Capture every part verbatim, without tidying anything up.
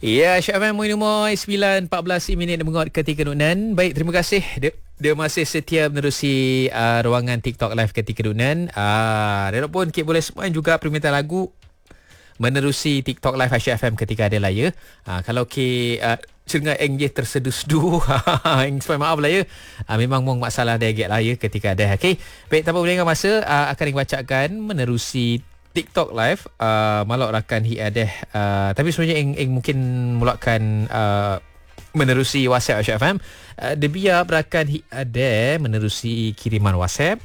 Ya, Syafiq Moin Umoy sembilan empat belas minit menguat ketika nunan. Baik, terima kasih. Dia, dia masih setia menerusi uh, ruangan TikTok Live ketika nunan. Ah, uh, walaupun Kit boleh semua juga permintaan lagu menerusi TikTok Live Aisyah F M ketika ada lah ya. Uh, kalau Kit uh, cengar engage tersedu-sedu supaya maaf lah ya. Uh, memang mong masalah dia agak lah ya ketika ada. Okey. Baik, tanpa berlengah masa uh, akan dibacakan menerusi TikTok Live uh, malak rakan hi ada uh, tapi sebenarnya eng, eng mungkin mulakan uh, menerusi WhatsApp Aisyah F M. Uh, dia biar rakan hi ada menerusi kiriman WhatsApp.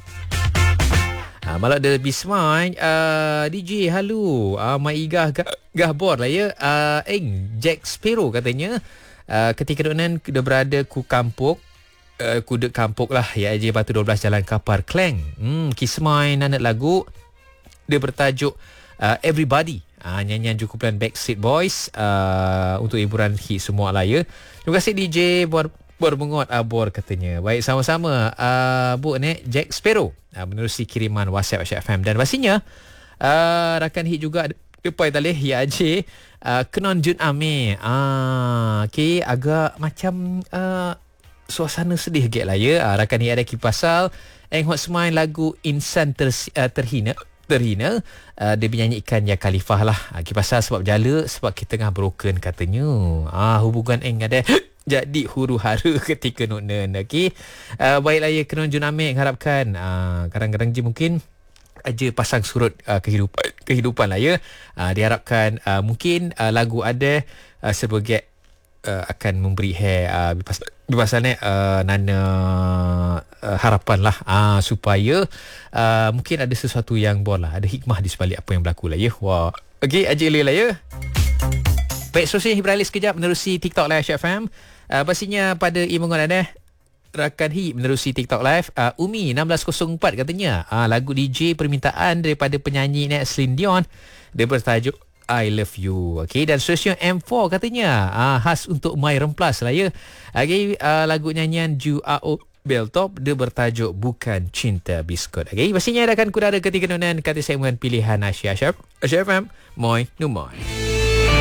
Uh, malak dia bismai uh, D J halo uh, mai igah gah, gah bor lah ya. Uh, eng Jack Sparrow katanya uh, ketika donan dia berada ku kampung uh, ku dek kampung lah ya je Batu dua belas Jalan Kapar Klang. Hmm kismai nanat lagu dia bertajuk uh, Everybody, uh, nyanyian jukupan Backstreet Boys uh, untuk hiburan hit semua lah ya. Terima kasih D J Bor Bor mengot abor katanya. Baik, sama-sama uh, Bu ni Jack Sparrow uh, menerusi kiriman WhatsApp Aisyah F M. Dan pastinya uh, rakan hit juga depan talih ya Aj uh, Kenon Jun Amir. Ah, okey, agak macam uh, suasana sedih gek lah ya. Uh, rakan hit ada kipasal Eng Hot Smile lagu Insan ter, uh, Terhina terhina uh, dia menyanyikan Ya Khalifah lah. Uh, pasal sebab jala sebab kita tengah broken katanya. Ah uh, hubungan eng ada jadi huru-hara ketika noknen. Okey. Uh, baiklah ya Kenon Jun Amir harapkan uh, kadang-kadang je mungkin aja pasang surut uh, kehidupan kehidupan lah ya. Uh, diharapkan uh, mungkin uh, lagu ada uh, sebagai Uh, akan memberi hair uh, bebasan uh, nana uh, harapan lah uh, supaya uh, mungkin ada sesuatu yang boleh ada hikmah di sebalik apa yang berlaku lah ya. Wah, okey, aja lah ya. Baik, sosial hiburan sekejap menerusi TikTok Live Aisyah F M. Uh, pastinya pada imungan ada rakan hi menerusi TikTok Live uh, Umi enam belas kosong empat katanya uh, lagu D J permintaan daripada penyanyi Net Celine Dion. Dia bertajuk I Love You. Okey, dan stesen M four katanya ah, khas untuk My Remplas lah ya. Okey, uh, lagu nyanyian Ju Ao Beltop dia bertajuk Bukan Cinta Biskut. Okey, pastinya akan kudara ketika nonan kata segmen pilihan Aisyah Aisyah F M Moy Numoy.